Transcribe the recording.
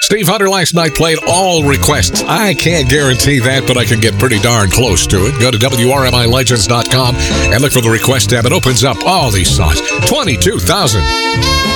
Steve Hunter last night played all requests. I can't guarantee that, but I can get pretty darn close to it. Go to WRMILegends.com and look for the request tab. It opens up all these songs. 22,000.